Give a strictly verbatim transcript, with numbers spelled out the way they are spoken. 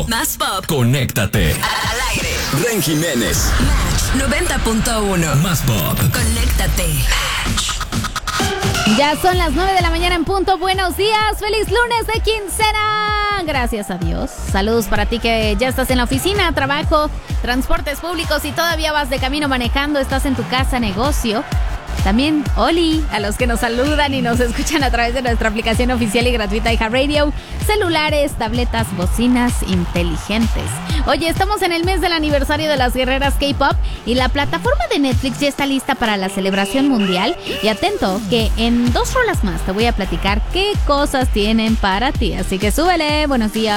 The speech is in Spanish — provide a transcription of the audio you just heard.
Más pop. Conéctate. Al aire. Ren Jiménez. Match noventa punto uno. Más pop. Conéctate. Match. Ya son las nueve de la mañana en punto. Buenos días, feliz lunes de quincena. Gracias a Dios. Saludos para ti que ya estás en la oficina, trabajo, transportes públicos y todavía vas de camino manejando, estás en tu casa, negocio. También, Oli, a los que nos saludan y nos escuchan a través de nuestra aplicación oficial y gratuita iHeartRadio, celulares, tabletas, bocinas inteligentes. Oye, estamos en el mes del aniversario de las guerreras K-pop y la plataforma de Netflix ya está lista para la celebración mundial. Y atento, que en dos rolas más te voy a platicar qué cosas tienen para ti. Así que súbele, buenos días.